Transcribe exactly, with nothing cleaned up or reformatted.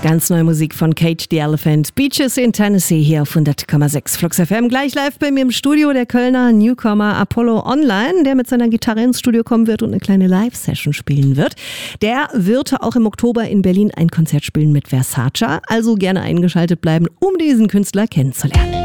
Ganz neue Musik von Cage the Elephant. Beaches in Tennessee hier auf hundert Komma sechs Flux F M. Gleich live bei mir im Studio der Kölner Newcomer Apollo Online, der mit seiner Gitarre ins Studio kommen wird und eine kleine Live-Session spielen wird. Der wird auch im Oktober in Berlin ein Konzert spielen mit Versace. Also gerne eingeschaltet bleiben, um diesen Künstler kennenzulernen.